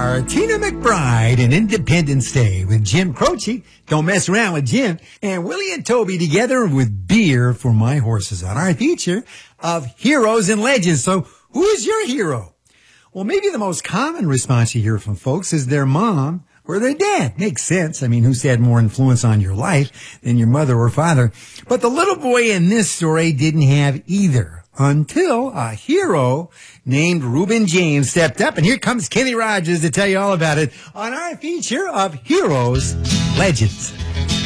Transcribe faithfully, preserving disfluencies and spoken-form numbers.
star Tina McBride in Independence Day with Jim Croce, Don't Mess Around with Jim, and Willie and Toby together with Beer for My Horses on our feature of Heroes and Legends. So who is your hero? Well, maybe the most common response you hear from folks is their mom or their dad. Makes sense. I mean, who's had more influence on your life than your mother or father? But the little boy in this story didn't have either until a hero named Reuben James stepped up. And here comes Kenny Rogers to tell you all about it on our feature of Heroes, Legends.